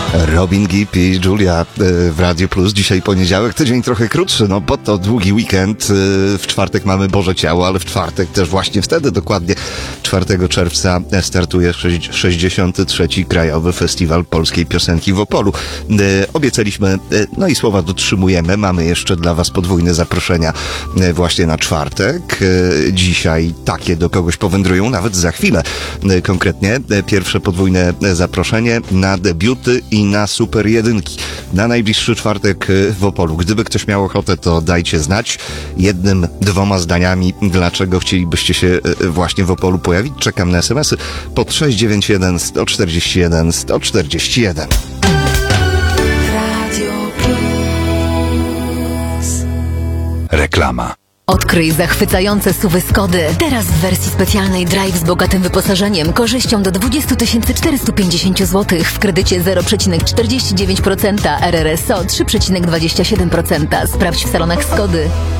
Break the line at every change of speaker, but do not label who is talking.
Robin Gibb i Julia w Radio Plus. Dzisiaj poniedziałek, tydzień trochę krótszy, no bo to długi weekend. W czwartek mamy Boże Ciało, ale w czwartek też właśnie wtedy, dokładnie 4 czerwca startuje 63. Krajowy Festiwal Polskiej Piosenki w Opolu. Obiecaliśmy, no i słowa dotrzymujemy. Mamy jeszcze dla Was podwójne zaproszenia właśnie na czwartek. Dzisiaj takie do kogoś powędrują, nawet za chwilę. Konkretnie pierwsze podwójne zaproszenie na debiuty i na super jedynki. Na najbliższy czwartek w Opolu. Gdyby ktoś miał ochotę, to dajcie znać 1-2 zdaniami, dlaczego chcielibyście się właśnie w Opolu pojawić. Czekam na SMS-y pod 691 141 141.
Radio Plus.
Reklama.
Odkryj zachwycające SUV-y Skody. Teraz w wersji specjalnej Drive z bogatym wyposażeniem, korzyścią do 20 450 zł w kredycie 0,49%, RRSO 3,27%. Sprawdź w salonach Skody.